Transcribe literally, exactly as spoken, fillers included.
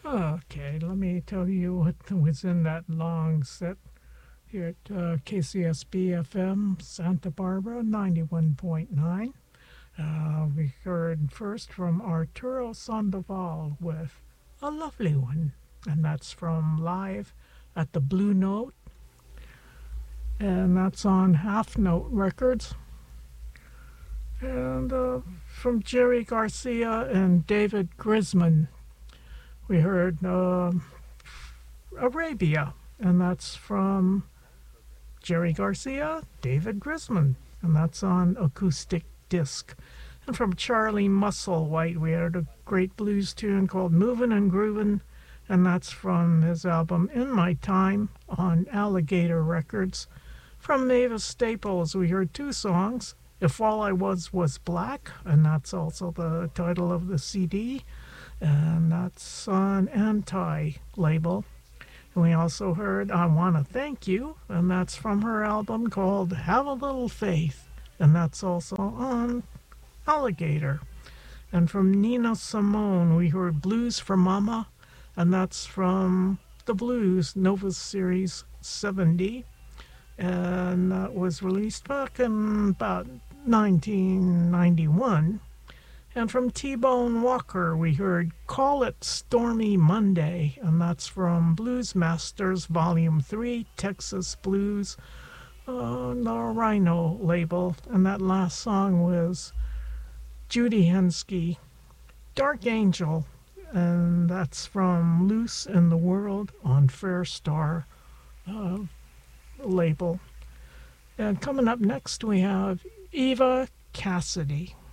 Okay, let me tell you what was in that long set here at uh, K C S B F M Santa Barbara ninety-one point nine. Uh, we heard first from Arturo Sandoval with A Lovely One, and that's from Live at the Blue Note, and that's on Half Note Records. And uh, from Jerry Garcia and David Grisman, we heard uh, Arabia, and that's from Jerry Garcia, David Grisman, and that's on acoustic disc. And from Charlie Musselwhite, we heard a great blues tune called Movin' and Groovin', and that's from his album In My Time on Alligator Records. From Mavis Staples, we heard two songs, If All I Was Was Black, and that's also the title of the C D, and that's on Anti label. And we also heard I Wanna Thank You, and that's from her album called Have a Little Faith, and that's also on Alligator. And from Nina Simone, we heard Blues for Mama, and that's from the Blues Nova Series seventy, and that was released back in about nineteen ninety-one. And from T-Bone Walker, we heard Call It Stormy Monday, and that's from Blues Masters Volume three, Texas Blues, on the Rhino label. And that last song was Judy Henske, Dark Angel, and that's from Loose in the World on Fair Star uh, label. And coming up next, we have Eva Cassidy.